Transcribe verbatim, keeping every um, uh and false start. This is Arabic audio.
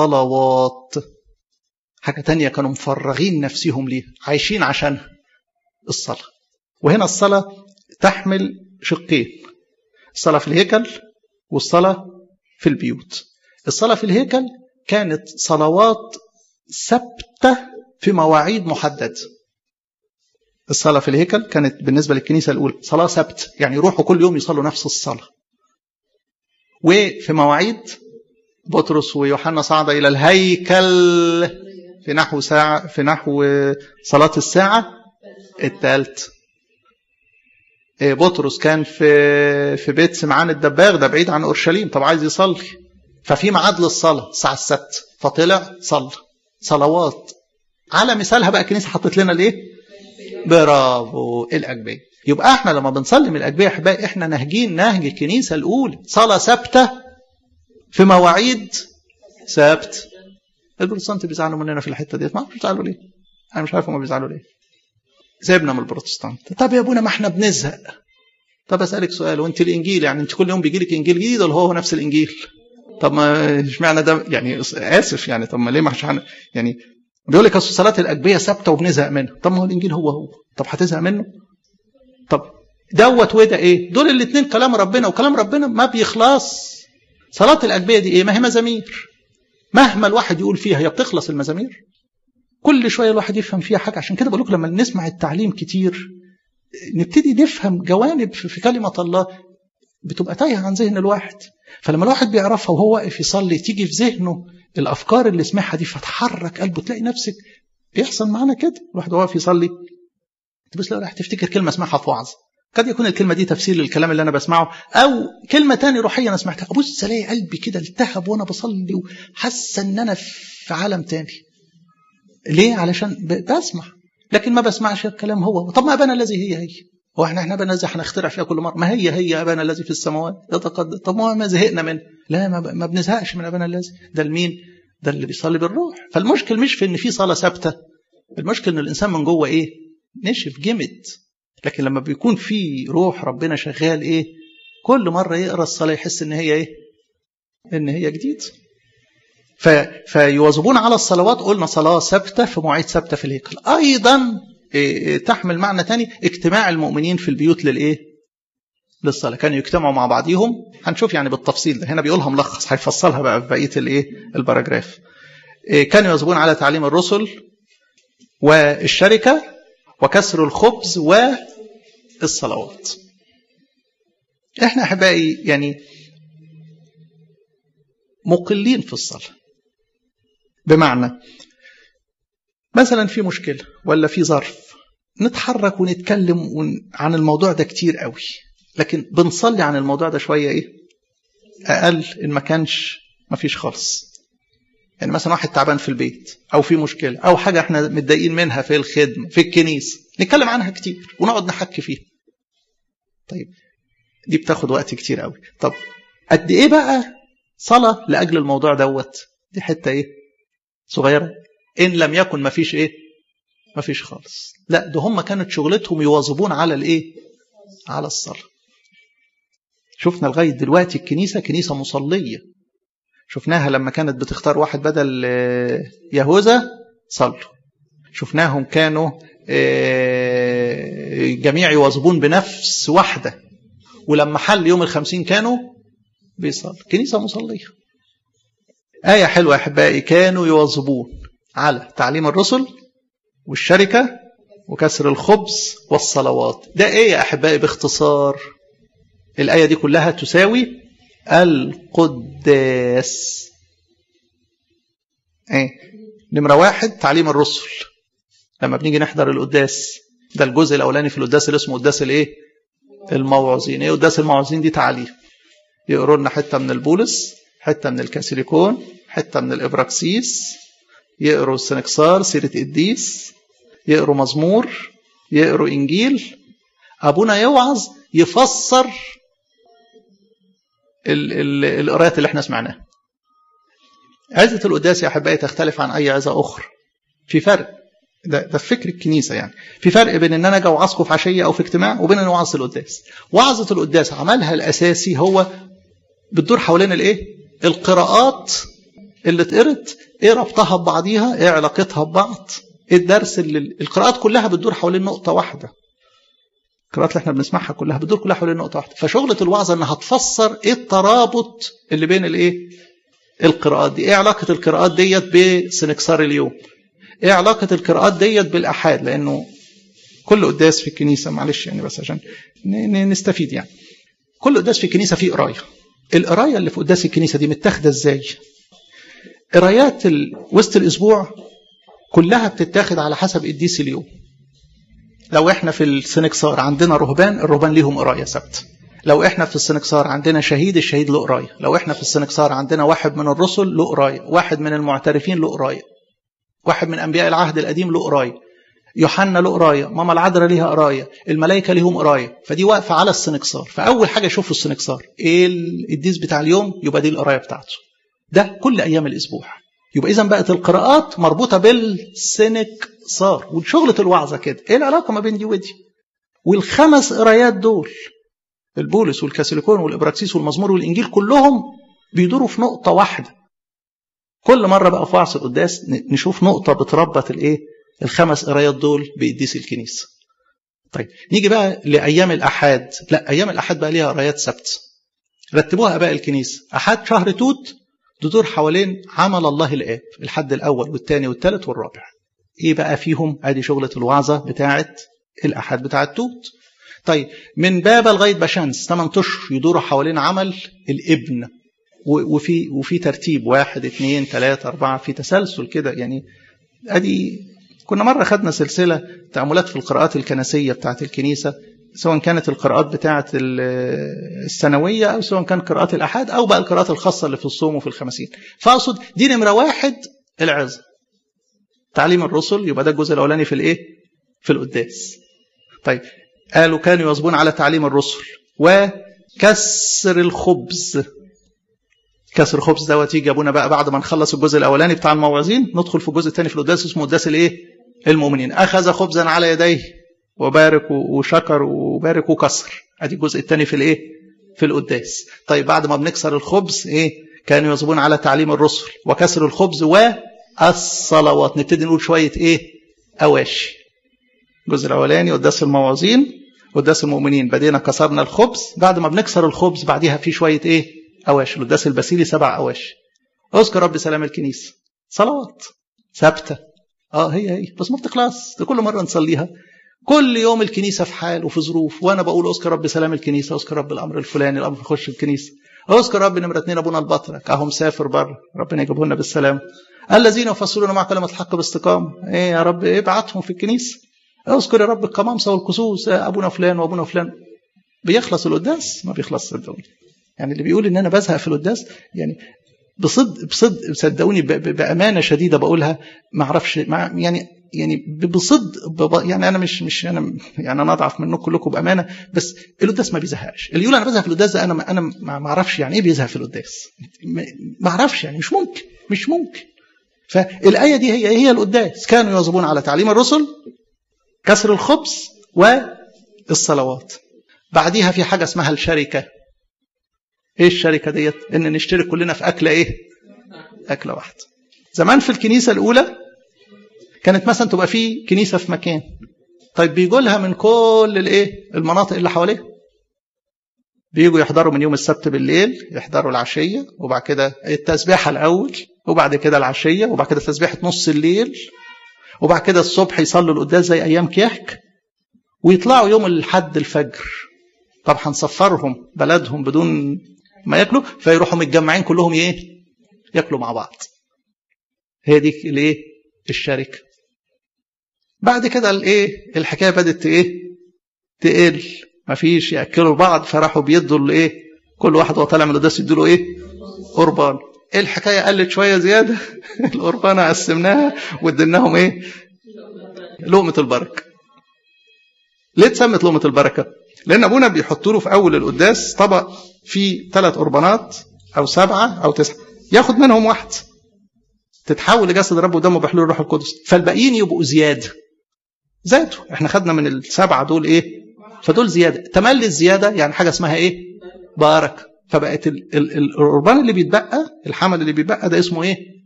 صلوات. حاجة تانية كانوا مفرغين نفسهم ليه، عايشين عشانها، الصلاة. وهنا الصلاة تحمل شقين، الصلاة في الهيكل والصلاة في البيوت. الصلاة في الهيكل كانت صلوات ثابتة في مواعيد محددة. الصلاة في الهيكل كانت بالنسبة للكنيسة الأولى صلاة ثابتة، يعني يروحوا كل يوم يصلوا نفس الصلاة. وفي مواعيد بطرس ويوحنا صعد إلى الهيكل في نحو ساعة، في نحو صلاة الساعة الثالث. بطرس كان في في بيت سمعان الدباغ، ده بعيد عن أورشليم، طب عايز يصلي، ففي ميعاد للصلاة الساعة السادسة، فطلع صلى. صلوات على مثالها بقى الكنيسة حطت لنا الايه؟ برافو، الأجبية. يبقى احنا لما بنصلي من الأجبية يا احبائي احنا نهجين نهج الكنيسة الأولى، صلاة ثابتة في مواعيد ثابت. البروتستانت بيزعلوا مننا في الحتة ديت، ما بيزعلوا ليه؟ انا مش عارف هم بيزعلوا ليه. سيبنا من البروتستانت. طب يا ابونا ما احنا بنزهق. طب اسالك سؤال، وانت الانجيل يعني انت كل يوم بيجي لك انجيل جديد ولا هو نفس الانجيل؟ طب ما اشمعنى ده يعني، اسف يعني، طب ما ليه ما حن... يعني بيقول لك اصل صلاه الاجبيه ثابته وبنزهق منها. طب ما هو الانجيل هو هو، طب هتزهق منه؟ طب دوت وده ايه؟ دول الاثنين كلام ربنا، وكلام ربنا ما بيخلص. صلاه الاجبيه دي ايه؟ ما هي مزامير، مهما الواحد يقول فيها هي بتخلص المزامير؟ كل شويه الواحد يفهم فيها حاجه. عشان كده بقول لكم لما نسمع التعليم كتير نبتدي نفهم جوانب في كلمه الله بتبقى تايهه عن ذهن الواحد. فلما الواحد بيعرفها وهو واقف يصلي تيجي في ذهنه الافكار اللي سمعها دي فتحرك قلبه، تلاقي نفسك بيحصل معانا كده. الواحد وهو واقف يصلي تبص لو راح تفتكر كلمه اسمعها في وعظ، قد يكون الكلمه دي تفسير للكلام اللي انا بسمعه، او كلمه تاني روحيه انا سمعتها، ابص الاقي قلبي كده التهب وانا بصلي وحاسه ان انا في عالم تاني. ليه؟ علشان بسمع، لكن ما بسمعش الكلام هو. طب ما ابانا الذي هي هي، هو احنا احنا ابانا الذي هنخترع فيها كل مره؟ ما هي هي ابانا الذي في السماوات يتقدس. طب ما ما زهقنا منه؟ لا، ما, ما بنزهقش من ابانا الذي. ده لمين؟ ده اللي بيصلي بالروح. فالمشكل مش في ان في صلاه ثابته، المشكل ان الانسان من جوه ايه؟ نشف جمد. لكن لما بيكون في روح ربنا شغال ايه؟ كل مره يقرا الصلاه يحس ان هي ايه؟ ان هي جديد. فيواظبون على الصلوات. قلنا صلاة ثابتة في مواعيد ثابتة في الهيكل. أيضا تحمل معنى تاني، اجتماع المؤمنين في البيوت للإيه؟ للصلاة. كانوا يجتمعوا مع بعضهم، هنشوف يعني بالتفصيل ده، هنا بيقولها ملخص هيفصلها بقى في بقية الإيه؟ الباراجراف. كانوا يواظبون على تعليم الرسل والشركة وكسر الخبز والصلوات. احنا أحبائي يعني مقلين في الصلاة، بمعنى مثلا في مشكلة ولا في ظرف نتحرك ونتكلم عن الموضوع ده كتير قوي، لكن بنصلي عن الموضوع ده شوية ايه؟ اقل ان ما كانش ما فيش خالص. يعني مثلا واحد تعبان في البيت او في مشكلة او حاجة احنا متضايقين منها في الخدمة في الكنيسة، نتكلم عنها كتير ونقعد نحكي فيها. طيب دي بتاخد وقت كتير قوي. طب قد ايه بقى صلاة لأجل الموضوع دوت؟ دي حتة ايه؟ صغيرة. إن لم يكن ما فيش ايه؟ ما فيش خالص. لا، ده هم كانت شغلتهم يواظبون على الايه؟ على الصلاة. شفنا لغاية دلوقتي الكنيسة كنيسة مصلية. شفناها لما كانت بتختار واحد بدل يهوذا صلوا. شفناهم كانوا جميع يواظبون بنفس واحدة، ولما حل يوم الخمسين كانوا بيصلوا. كنيسة مصلية. آية حلوة يا أحبائي، كانوا يواظبون على تعليم الرسل والشركة وكسر الخبز والصلوات. ده إيه يا أحبائي باختصار؟ الآية دي كلها تساوي القداس. إيه؟ نمرة واحد تعليم الرسل. لما بنيجي نحضر القداس، ده الجزء الأولاني في القداس اللي اسمه قداس الإيه؟ الموعظين. إيه قداس الموعظين؟ دي تعليم. يقروا لنا حتة من البولس، حتة من الكاسيليكون، حتة من الإبراكسيس، يقروا السنكسار سيرة قديس، يقروا مزمور، يقروا إنجيل. أبونا يوعظ يفسر القراءات اللي احنا سمعناها. عزة القداس يا أحبائي تختلف عن أي عزة أخرى. في فرق، ده, ده فكر الكنيسة يعني. في فرق بين ان انا اجي اوعظكم في عشية او في اجتماع وبين ان اوعظ القداس. وعظة القداس عملها الاساسي هو بتدور حوالين الايه؟ القراءات اللي اتقرت، ايه ربطها ببعضيها، ايه علاقتها ببعض، ايه الدرس اللي القراءات كلها بتدور حوالين نقطة واحدة. القراءات اللي احنا بنسمعها كلها بتدور كلها حوالين نقطة واحدة. فشغلة الوعظة انها تفسر ايه الترابط اللي بين الايه القراءات دي، ايه علاقة القراءات ديت بسنكسار اليوم، ايه علاقة القراءات ديت بالاحاد، لانه كل قداس في الكنيسة، معلش يعني بس عشان نستفيد، يعني كل قداس في الكنيسة فيه قراية. القراية اللي في قداس الكنيسة دي متاخدة ازاي؟ قرايات وسط الاسبوع كلها بتتاخد على حسب قديس اليوم. لو احنا في السنكسار عندنا رهبان، الرهبان ليهم قرايه ثابته. لو احنا في السنكسار عندنا شهيد، الشهيد له قرايه. لو احنا في السنكسار عندنا واحد من الرسل له قرايه، واحد من المعترفين له قرايه، واحد من انبياء العهد القديم له قرايه، يوحنا له قرايه، ماما العذراء ليها قرايه، الملائكه ليهم قرايه. فدي واقفه على السنكسار. فاول حاجه يشوفوا السنكسار ايه القديس بتاع اليوم، يبقى دي القرايه بتاعته. ده كل ايام الاسبوع. يبقى اذا بقت القراءات مربوطه بالسنكسار. وشغله الوعظه كده، ايه العلاقه ما بين دي ودي؟ والخمس قرايات دول، البولس والكاثوليكون والابراكسيس والمزمور والانجيل، كلهم بيدوروا في نقطه واحده. كل مره بقى في وعظ القداس نشوف نقطه بتربط الايه الخمس قرايات دول بقديس الكنيسه. طيب نيجي بقى لايام الاحاد. لا، ايام الاحاد بقى ليها قرايات ثابته رتبوها اباء الكنيسه. احاد شهر توت تدور حوالين عمل الله الآب، الحد الأول والثاني والثالث والرابع. إيه بقى فيهم؟ ادي شغلة الوعظة بتاعة الأحد بتاعة توت. طيب من بابا لغاية بشمس ثمان أشهر يدوروا حوالين عمل الابن، وفي وفي ترتيب واحد اثنين ثلاثة أربعة، في تسلسل كده. يعني ادي كنا مرة خدنا سلسلة تأملات في القراءات الكنسية بتاعة الكنيسة، سواء كانت القراءات بتاعة السنوية أو سواء كان قراءات الأحاد أو بقى القراءات الخاصة اللي في الصوم وفي الخمسين. فأقصد دي نمرة واحد العظة، تعليم الرسل، يبقى ده الجزء الأولاني في الإيه؟ في القداس. طيب قالوا كانوا يواظبون على تعليم الرسل وكسر الخبز. كسر الخبز دوت يجي أبونا بقى بعد ما نخلص الجزء الأولاني بتاع الموعظين ندخل في الجزء الثاني في القداس اسمه قداس الإيه؟ المؤمنين. أخذ خبزا على يديه وبارك وشكر وبارك وكسر. ادي الجزء الثاني في الايه؟ في القداس. طيب بعد ما بنكسر الخبز ايه؟ كانوا يواظبون على تعليم الرسل وكسر الخبز والصلوات. نبتدي نقول شويه ايه؟ اواشي. الجزء الاولاني قداس الموعظين، قداس المؤمنين، بدينا كسرنا الخبز. بعد ما بنكسر الخبز بعديها في شويه ايه؟ اواشي. القداس الباسيلي سبع اواشي. اذكر رب سلام الكنيسه. صلوات ثابته. اه هي هي بس ما بتخلص، كل مره نصليها. كل يوم الكنيسة في حال وفي ظروف، وأنا بقول أذكر رب سلام الكنيسة، أذكر رب الأمر الفلاني، الأمر يخش الكنيسة، أذكر رب نمرة اثنين أبونا البطرك أهو مسافر بره، ربنا يجيبه لنا بالسلام. الذين يفصلون مع كلمة الحق باستقامة، إيه يا رب ابعتهم في الكنيسة. أذكر يا رب القمامسة والكسوس، أبونا فلان وأبونا فلان. بيخلص القداس؟ ما بيخلص صدقوني. يعني اللي بيقول إن أنا بزهق في القداس يعني بصدق بصدق صدقوني بأمانة شديدة بقولها، ما أعرفش يعني يعني بصدق يعني انا مش مش انا يعني انا اضعف منكم كلكم بامانه، بس القداس ما بيزهقش. اللي يقول انا بزهق في القداس ده انا انا ما اعرفش يعني ايه بيزهق في القداس، ما اعرفش يعني مش ممكن مش ممكن. فالايه دي هي هي القداس. كانوا يواظبون على تعليم الرسل، كسر الخبز والصلوات. بعديها في حاجه اسمها الشركه. ايه الشركه ديت؟ ان نشترك كلنا في اكله ايه؟ اكله واحده. زمان في الكنيسه الاولى كانت مثلا تبقى في كنيسة في مكان، طيب بيجوا لها من كل الايه المناطق اللي حواليها، بيجوا يحضروا من يوم السبت بالليل، يحضروا العشية، وبعد كده التسبيحة الأول، وبعد كده العشية، وبعد كده تسبيحة نص الليل، وبعد كده الصبح يصلوا القداس زي أيام كيهك، ويطلعوا يوم الحد الفجر. طب هنصفرهم بلدهم بدون ما ياكلوا، فيروحوا متجمعين كلهم ايه؟ ياكلوا مع بعض. هي دي الايه؟ الشركة. بعد كده الايه الحكايه بدات ايه؟ تقل، مفيش ياكلوا بعض، فراحوا بيدوا الايه كل واحد وهو طالع من القداس يدوا له ايه؟ قربان. الحكايه قلت شويه زياده القربانه قسمناها واديناهم ايه؟ لقمه البركه. ليه اتسمت لقمه البركه؟ لان ابونا بيحطوا له في اول القداس طبق فيه ثلاث قربانات او سبعه او تسعه، ياخد منهم واحد تتحول لجسد الرب ودمه بحلول الروح القدس، فالباقيين يبقوا زياده. زادوا، احنا خدنا من السبعه دول ايه؟ فدول زياده. تملي الزياده يعني حاجه اسمها ايه؟ بركه. فبقت ال ال القربان اللي بيتبقى، الحمل اللي بيتبقى ده اسمه ايه؟